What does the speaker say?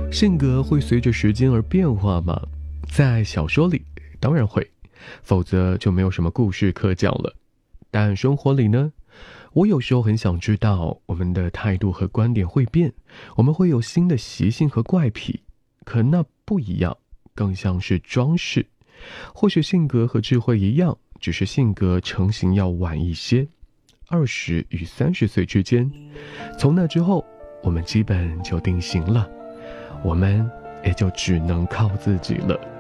性格会随着时间而变化吗？在小说里当然会，否则就没有什么故事可讲了。但生活里呢，我有时候很想知道，我们的态度和观点会变，我们会有新的习性和怪癖，可那不一样，更像是装饰。或许性格和智慧一样，只是性格成型要晚一些，20与30岁之间。从那之后，我们基本就定型了，我们也就只能靠自己了。